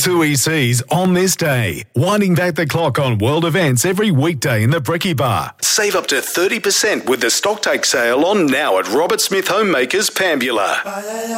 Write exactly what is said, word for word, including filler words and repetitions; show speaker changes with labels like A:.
A: two E Cs on this day. Winding back the clock on world events every weekday in the Bricky Bar. Save up to thirty percent with the Stocktake sale on now at Robert Smith Homemakers, Pambula.